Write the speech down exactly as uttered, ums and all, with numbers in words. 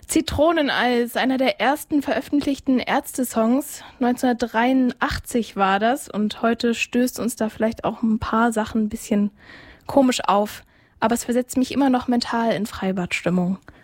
Zitroneneis, einer der ersten veröffentlichten Ärzte-Songs. neunzehnhundertdreiundachtzig war das und heute stößt uns da vielleicht auch ein paar Sachen ein bisschen komisch auf. Aber es versetzt mich immer noch mental in Freibadstimmung.